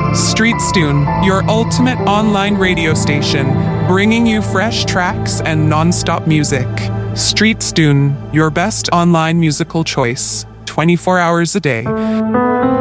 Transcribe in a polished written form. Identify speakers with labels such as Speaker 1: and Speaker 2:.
Speaker 1: Streetstune, your ultimate online radio station, bringing you fresh tracks and non-stop music. Streetstune, your best online musical choice, 24 hours a day.